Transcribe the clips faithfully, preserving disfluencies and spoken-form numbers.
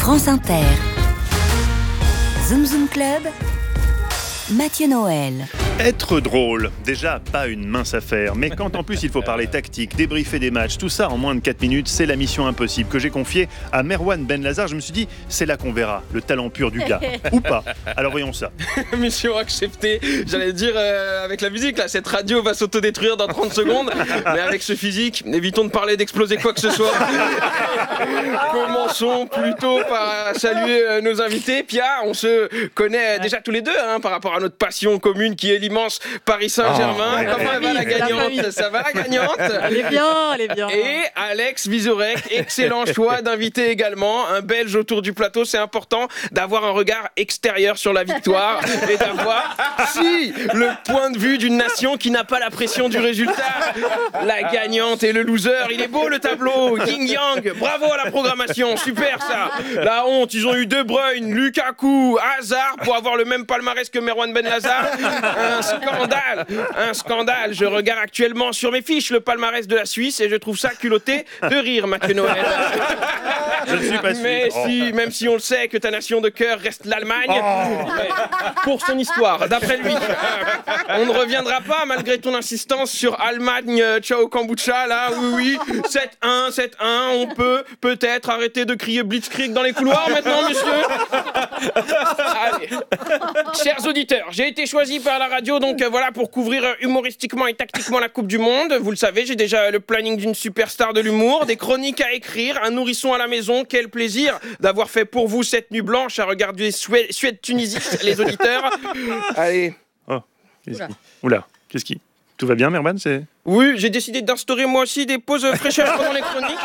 France Inter. Zoom Zoom Club, Mathieu Noël. Être drôle, déjà pas une mince affaire, mais quand en plus il faut parler tactique, débriefer des matchs, tout ça en moins de quatre minutes, c'est la mission impossible que j'ai confiée à Merwan Benlazar. Je me suis dit, c'est là qu'on verra le talent pur du gars, ou pas. Alors voyons ça. Mission acceptée, j'allais dire euh, avec la musique, là, cette radio va s'autodétruire dans trente secondes, mais avec ce physique, évitons de parler d'exploser quoi que ce soit. Commençons plutôt par saluer euh, nos invités. Pia, on se connaît déjà tous les deux hein, par rapport à notre passion commune qui est l'immense Paris Saint-Germain. Oh, ouais, Comment ouais. elle va la gagnante? Ça va la gagnante? Elle est bien, elle est bien. Et Alex Vizorek, excellent choix d'invité également, un Belge autour du plateau. C'est important d'avoir un regard extérieur sur la victoire et d'avoir, si, le point de vue d'une nation qui n'a pas la pression du résultat. La gagnante et le loser, il est beau le tableau, Yin Yang, bravo à la programmation, super ça. La honte, ils ont eu De Bruyne, Lukaku, Hazard pour avoir le même palmarès que Merwan Benlazar. Un scandale, un scandale. Je regarde actuellement sur mes fiches le palmarès de la Suisse et je trouve ça culotté de rire, Mathieu Noël. Je ne suis pas sûr. Mais Oh. si, même si on le sait que ta nation de cœur reste l'Allemagne, ouais, pour son histoire, d'après lui. Euh, on ne reviendra pas, malgré ton insistance, sur Allemagne, euh, ciao kombucha, là, oui, oui, sept un, sept un, on peut peut-être arrêter de crier Blitzkrieg dans les couloirs maintenant, monsieur. Allez. Chers auditeurs, j'ai été choisi par la radio, donc euh, voilà, pour couvrir euh, humoristiquement et tactiquement la Coupe du Monde. Vous le savez, j'ai déjà le planning d'une superstar de l'humour, des chroniques à écrire, un nourrisson à la maison. Quel plaisir d'avoir fait pour vous cette nuit blanche à regarder Suède- Suède-Tunisie, les auditeurs. Allez. Oh, qu'est-ce qui... Oula, qu'est-ce qui... Tout va bien, Merwan, c'est... Oui, j'ai décidé d'instaurer moi aussi des pauses fraîcheurs pendant les chroniques.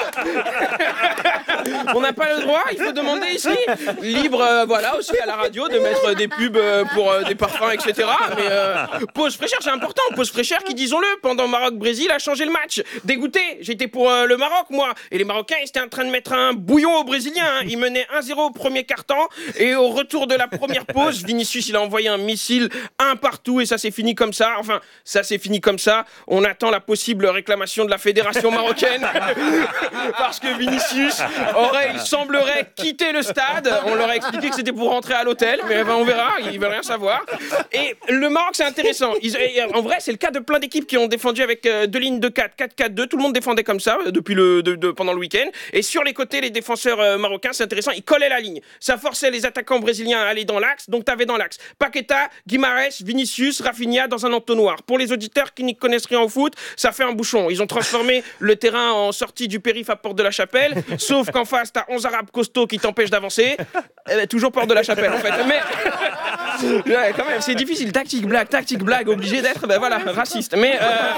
On n'a pas le droit, il faut demander ici. Libre, euh, voilà, aussi à la radio de mettre des pubs euh, pour euh, des parfums, et cetera. Mais euh, pause fraîcheur, c'est important. Pause fraîcheur qui, disons-le, pendant Maroc-Brésil, a changé le match. Dégoûté, j'étais pour euh, le Maroc, moi. Et les Marocains, ils étaient en train de mettre un bouillon aux Brésiliens. Hein. Ils menaient un zéro au premier quart-temps. Et au retour de la première pause, Vinicius, il a envoyé un missile un partout. Et ça s'est fini comme ça. Enfin, ça s'est fini comme ça. On attend la possible réclamation de la fédération marocaine parce que Vinicius aurait, il semblerait, quitté le stade. On leur a expliqué que c'était pour rentrer à l'hôtel, mais ben, on verra, ils veulent rien savoir. Et le Maroc, c'est intéressant. Ils, en vrai, c'est le cas de plein d'équipes qui ont défendu avec euh, deux lignes de quatre, quatre quatre deux. Tout le monde défendait comme ça euh, depuis le, de, de, pendant le week-end. Et sur les côtés, les défenseurs euh, marocains, c'est intéressant, ils collaient la ligne. Ça forçait les attaquants brésiliens à aller dans l'axe, donc t'avais dans l'axe Paqueta, Guimarães, Vinicius, Rafinha dans un entonnoir. Pour les auditeurs qui n'y connaissent rien au foot, ça fait un bouchon. Ils ont transformé le terrain en sortie du périph' à Porte de la Chapelle, sauf qu'en face, t'as onze arabes costauds qui t'empêchent d'avancer. Euh, toujours Porte de la Chapelle, en fait. Mais ouais, quand même, c'est difficile. Tactique, blague, tactique, blague, obligé d'être, ben voilà, raciste. Mais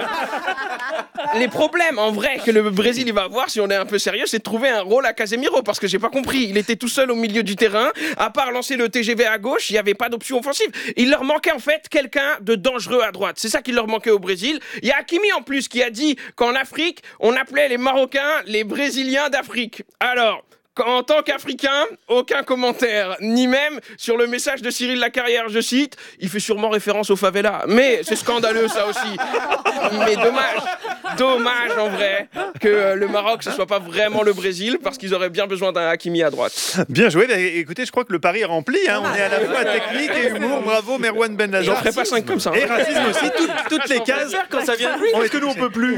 euh, les problèmes, en vrai, que le Brésil il va avoir, si on est un peu sérieux, c'est de trouver un rôle à Casemiro, parce que j'ai pas compris. Il était tout seul au milieu du terrain. À part lancer le T G V à gauche, il y avait pas d'option offensive. Il leur manquait, en fait, quelqu'un de dangereux à droite. C'est ça qui leur manquait au Brésil. Il y a Hakimi, en plus, qui a dit qu'en Afrique, on appelait les Marocains les Brésiliens d'Afrique. Alors, en tant qu'Africain, aucun commentaire, ni même sur le message de Cyril Lacarrière, je cite, il fait sûrement référence aux favelas. Mais c'est scandaleux, ça aussi. Mais dommage, dommage en vrai, que le Maroc, ce soit pas vraiment le Brésil, parce qu'ils auraient bien besoin d'un Hakimi à droite. Bien joué, bah, écoutez, je crois que le pari est rempli, hein. On est à la fois technique et humour, bravo Merwan Benlazar. J'en ferai pas cinq comme ça. Et racisme aussi, toutes, toutes les cases. Quand ça vient de lui. Est-ce que nous on peut plus?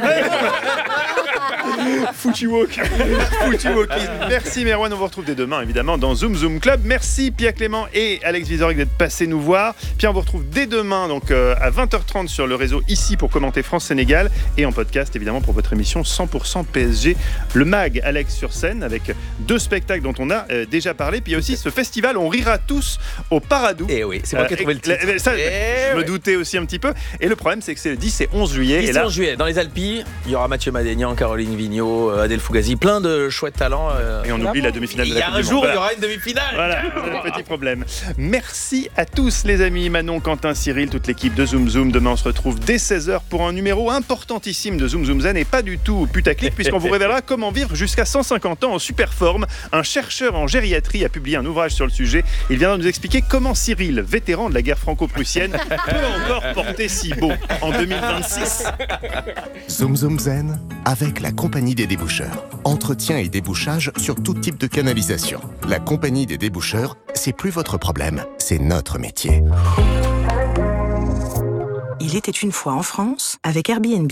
Foutu walk. Foutu walkisme. Merci Merwan, on vous retrouve dès demain évidemment dans Zoom Zoom Club. Merci Pia Clément et Alex Vizorek d'être passés nous voir. Pierre, on vous retrouve dès demain donc euh, à vingt heures trente sur le réseau ici pour commenter France-Sénégal et en podcast évidemment pour votre émission cent pour cent P S G, le mag Alex sur scène avec deux spectacles dont on a euh, déjà parlé. Puis il y a aussi ce festival On rira tous au Paradou. Et oui, c'est moi qui ai trouvé le titre. Euh, ça, Et je me oui. doutais aussi un petit peu. Et le problème c'est que c'est le dix et onze juillet. dix et là, onze juillet, dans les Alpilles, il y aura Mathieu Madénian, Caroline Vigneault, Adèle Fugazi, plein de chouettes talents. Euh, et on oublie la demi-finale de il la y a Coupe un du jour, Monde. il y aura une demi-finale. Voilà, un petit problème. Merci à tous les amis, Manon, Quentin, Cyril, toute l'équipe de Zoom Zoom. Demain on se retrouve dès seize heures pour un numéro importantissime de Zoom Zoom Zen et pas du tout putaclic puisqu'on vous révélera comment vivre jusqu'à cent cinquante ans en super forme. Un chercheur en gériatrie a publié un ouvrage sur le sujet. Il viendra nous expliquer comment Cyril, vétéran de la guerre franco-prussienne, peut encore porter si beau en deux mille vingt-six. Zoom Zoom Zen avec la compagnie des déboucheurs. Entretien et débouchage sur toute types de canalisation. La compagnie des déboucheurs, c'est plus votre problème, c'est notre métier. Il était une fois en France avec Airbnb.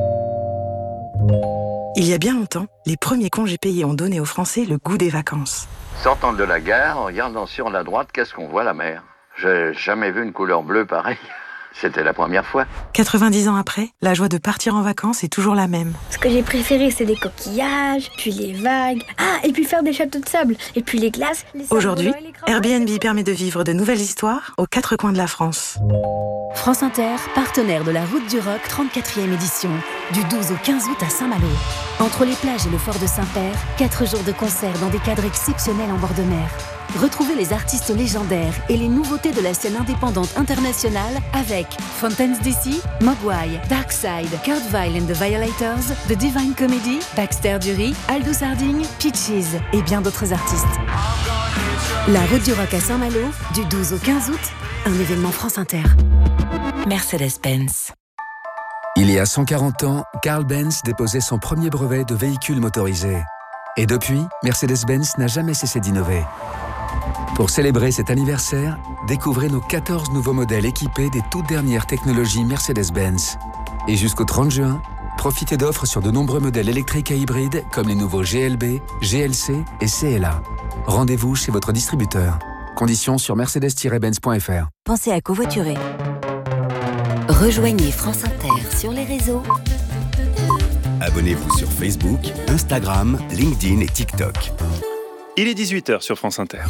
Il y a bien longtemps, les premiers congés payés ont donné aux Français le goût des vacances. Sortant de la gare, en regardant sur la droite, qu'est-ce qu'on voit? La mer. J'ai jamais vu une couleur bleue pareille. C'était la première fois. quatre-vingt-dix ans après, la joie de partir en vacances est toujours la même. Ce que j'ai préféré, c'est les coquillages, puis les vagues. Ah, et puis faire des châteaux de sable, et puis les glaces. Les Aujourd'hui, Airbnb permet de vivre de nouvelles histoires aux quatre coins de la France. France Inter, partenaire de la Route du Rock trente-quatrième édition, du douze au quinze août à Saint-Malo. Entre les plages et le fort de Saint-Père, quatre jours de concerts dans des cadres exceptionnels en bord de mer. Retrouvez les artistes légendaires et les nouveautés de la scène indépendante internationale avec Fountains D C, Mogwai, Darkside, Kurt Vile and the Violators, The Divine Comedy, Baxter Dury, Aldo Sarding, Peaches et bien d'autres artistes. La Route du Rock à Saint-Malo, du douze au quinze août, un événement France Inter. Mercedes-Benz. Il y a cent quarante ans, Carl Benz déposait son premier brevet de véhicule motorisé. Et depuis, Mercedes-Benz n'a jamais cessé d'innover. Pour célébrer cet anniversaire, découvrez nos quatorze nouveaux modèles équipés des toutes dernières technologies Mercedes-Benz. Et jusqu'au trente juin, profitez d'offres sur de nombreux modèles électriques et hybrides comme les nouveaux G L B, G L C et C L A. Rendez-vous chez votre distributeur. Conditions sur mercedes tiret benz point f r. Pensez à covoiturer. Rejoignez France Inter sur les réseaux. Abonnez-vous sur Facebook, Instagram, LinkedIn et TikTok. Il est dix-huit heures sur France Inter.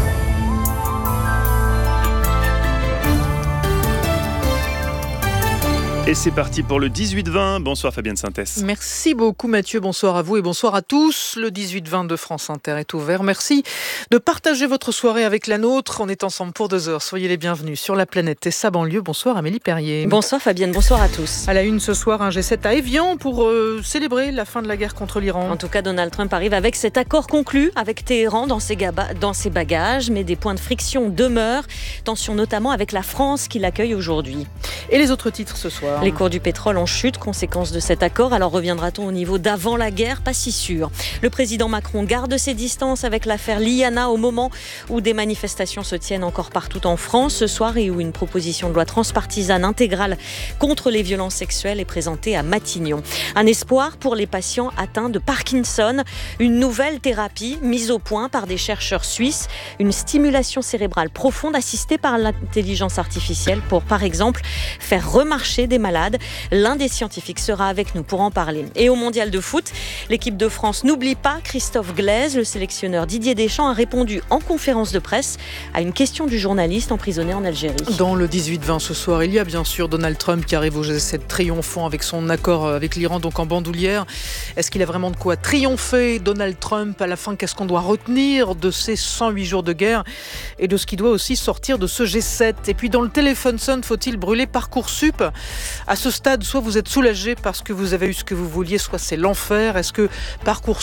Et c'est parti pour le dix-huit vingt. Bonsoir Fabienne Synthès. Merci beaucoup Mathieu, bonsoir à vous et bonsoir à tous. Le dix-huit vingt de France Inter est ouvert. Merci de partager votre soirée avec la nôtre. On est ensemble pour deux heures. Soyez les bienvenus sur la planète et sa banlieue. Bonsoir Amélie Perrier. Bonsoir Fabienne, bonsoir à tous. À la une ce soir, un G sept à Évian pour euh, célébrer la fin de la guerre contre l'Iran. En tout cas, Donald Trump arrive avec cet accord conclu avec Téhéran dans ses, gaba- dans ses bagages, mais des points de friction demeurent. Tension notamment avec la France qui l'accueille aujourd'hui. Et les autres titres ce soir? Les cours du pétrole en chute, conséquence de cet accord. Alors reviendra-t-on au niveau d'avant la guerre? Pas si sûr. Le président Macron garde ses distances avec l'affaire Liana au moment où des manifestations se tiennent encore partout en France ce soir et où une proposition de loi transpartisane intégrale contre les violences sexuelles est présentée à Matignon. Un espoir pour les patients atteints de Parkinson. Une nouvelle thérapie mise au point par des chercheurs suisses. Une stimulation cérébrale profonde assistée par l'intelligence artificielle pour, par exemple, faire remarcher des malades. L'un des scientifiques sera avec nous pour en parler. Et au mondial de foot, l'équipe de France n'oublie pas Christophe Glaise. Le sélectionneur Didier Deschamps a répondu en conférence de presse à une question du journaliste emprisonné en Algérie. Dans le dix-huit vingt ce soir, il y a bien sûr Donald Trump qui arrive au G sept triomphant avec son accord avec l'Iran, donc en bandoulière. Est-ce qu'il a vraiment de quoi triompher, Donald Trump? À la fin, qu'est-ce qu'on doit retenir de ces cent huit jours de guerre et de ce qui doit aussi sortir de ce G sept? Et puis dans le téléphone sonne, faut-il brûler Parcoursup? À ce stade, soit vous êtes soulagé parce que vous avez eu ce que vous vouliez, soit c'est l'enfer. Est-ce que Parcoursup